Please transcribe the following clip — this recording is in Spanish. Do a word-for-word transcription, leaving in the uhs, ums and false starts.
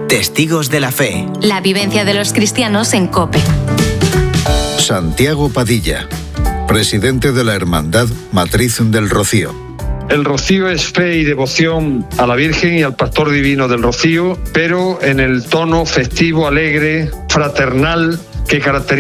Testigos de la Fe. La vivencia de los cristianos en COPE. Santiago Padilla, presidente de la Hermandad Matriz del Rocío. El rocío es fe y devoción a la Virgen y al Pastor Divino del Rocío, pero en el tono festivo, alegre, fraternal que caracteriza